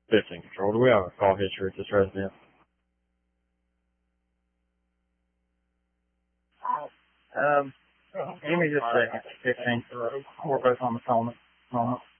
15 Control. Do we have a call history at this residence? Give me just a second. 15. We're both on the phone at the moment.